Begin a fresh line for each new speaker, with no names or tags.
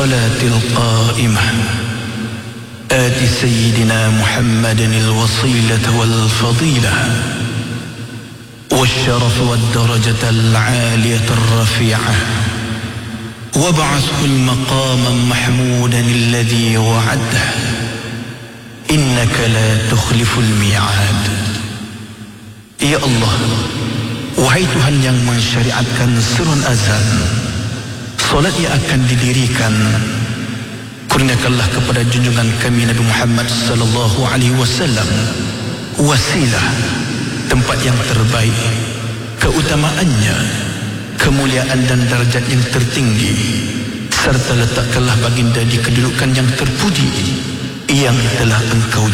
الصلاة القائمة آت سيدنا محمد الوصيلة والفضيلة والشرف والدرجة العالية الرفيعة وابعثه المقام محمودا الذي وعده إنك لا تخلف الميعاد. Ya Allah, wahai Tuhan yang mensyariatkan serun azan, solat yang akan didirikan, kurniakanlah kepada junjungan kami Nabi Muhammad sallallahu alaihi wasallam wasilah, tempat yang terbaik, keutamaannya, kemuliaan dan darjat yang tertinggi, serta letakkanlah baginda di kedudukan yang terpuji yang telah Engkau